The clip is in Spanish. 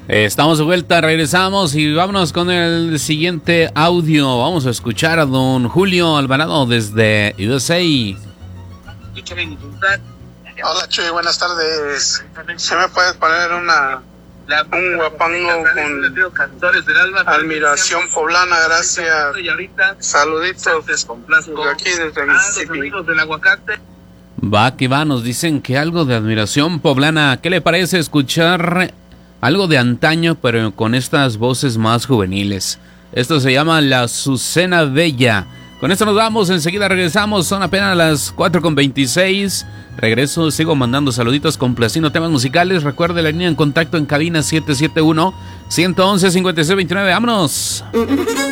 Estamos de vuelta, regresamos y vámonos con el siguiente audio. Vamos a escuchar a don Julio Alvarado desde USA. Hola Chuy, buenas tardes. ¿Se me puedes poner un guapango con admiración poblana? Gracias. Saluditos desde aquí, desde Mississippi. Va que va, nos dicen que algo de admiración poblana. ¿Qué le parece escuchar algo de antaño, pero con estas voces más juveniles? Esto se llama La Azucena Bella. Con esto nos vamos, enseguida regresamos, son apenas las 4:26. Regreso, sigo mandando saluditos, complaciendo temas musicales. Recuerde la línea en contacto en cabina 771-111-5629. ¡Vámonos!